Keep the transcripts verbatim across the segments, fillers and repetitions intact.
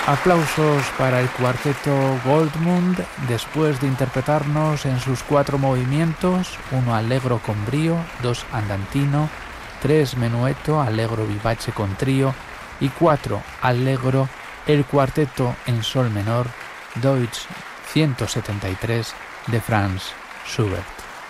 Aplausos para el cuarteto Goldmund después de interpretarnos en sus cuatro movimientos, uno allegro con brío, dos andantino, tres menueto, allegro vivace con trío y cuatro allegro, el cuarteto en sol menor, Deutsch ciento setenta y tres de Franz Schubert.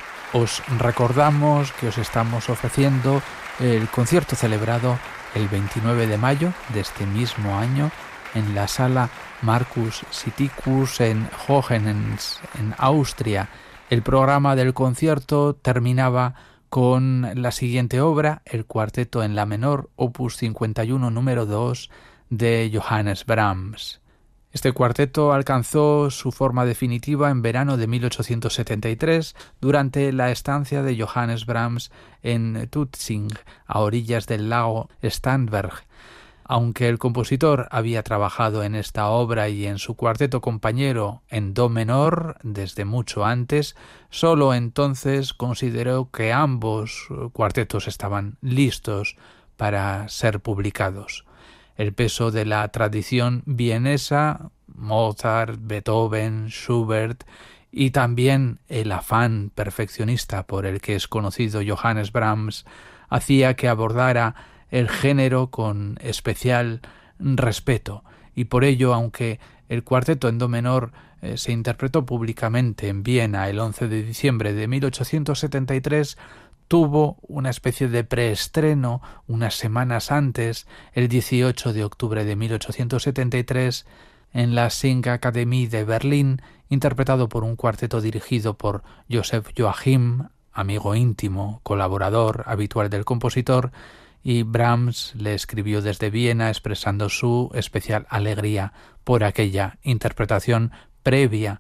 Os recordamos que os estamos ofreciendo el concierto celebrado el veintinueve de mayo de este mismo año en la sala Marcus Siticus en Hohenens, en Austria. El programa del concierto terminaba con la siguiente obra, el cuarteto en la menor, opus cincuenta y uno, número dos, de Johannes Brahms. Este cuarteto alcanzó su forma definitiva en verano de mil ochocientos setenta y tres durante la estancia de Johannes Brahms en Tutzing, a orillas del lago Starnberg. Aunque el compositor había trabajado en esta obra y en su cuarteto compañero en do menor desde mucho antes, solo entonces consideró que ambos cuartetos estaban listos para ser publicados. El peso de la tradición vienesa, Mozart, Beethoven, Schubert, y también el afán perfeccionista por el que es conocido Johannes Brahms, hacía que abordara el género con especial respeto, y por ello, aunque el cuarteto en do menor eh, se interpretó públicamente en Viena el once de diciembre de mil ochocientos setenta y tres, tuvo una especie de preestreno unas semanas antes, el dieciocho de octubre de mil ochocientos setenta y tres, en la Singakademie de Berlín, interpretado por un cuarteto dirigido por Joseph Joachim, amigo íntimo, colaborador habitual del compositor, y Brahms le escribió desde Viena expresando su especial alegría por aquella interpretación previa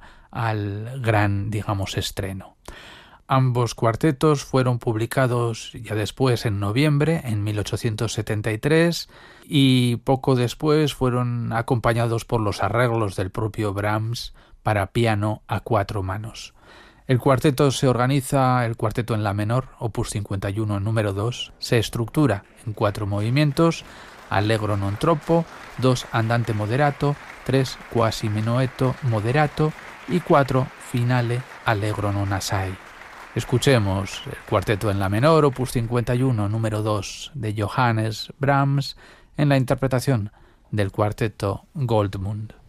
al gran, digamos, estreno. Ambos cuartetos fueron publicados ya después en noviembre, en mil ochocientos setenta y tres, y poco después fueron acompañados por los arreglos del propio Brahms para piano a cuatro manos. El cuarteto se organiza, el cuarteto en la menor, opus cincuenta y uno, número dos, se estructura en cuatro movimientos, allegro non troppo, dos andante moderato, tres quasi menuetto moderato y cuatro finale allegro non assai. Escuchemos el cuarteto en la menor, opus cincuenta y uno, número dos, de Johannes Brahms, en la interpretación del cuarteto Goldmund.